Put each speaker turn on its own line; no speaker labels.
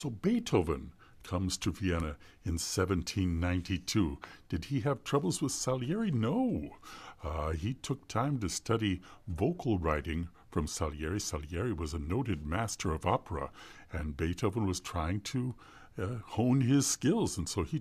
So Beethoven comes to Vienna in 1792. Did he have troubles with Salieri? No. He took time to study vocal writing from Salieri. Salieri was a noted master of opera, and Beethoven was trying to hone his skills, and so he